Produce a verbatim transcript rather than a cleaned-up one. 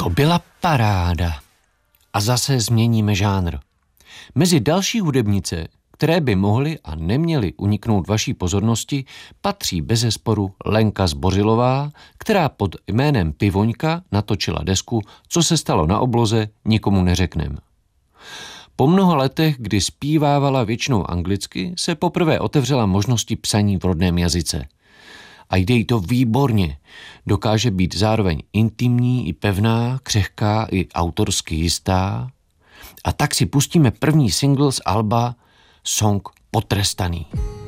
To byla paráda. A zase změníme žánr. Mezi další hudebnice, které by mohly a neměly uniknout vaší pozornosti, patří bezesporu Lenka Zbořilová, která pod jménem Pivoňka natočila desku Co se stalo na obloze, nikomu neřeknem. Po mnoha letech, kdy zpívávala většinou anglicky, se poprvé otevřela možnosti psaní v rodném jazyce. A jde jí to výborně. Dokáže být zároveň intimní i pevná, křehká i autorsky jistá. A tak si pustíme první single z alba Song Potrestaný.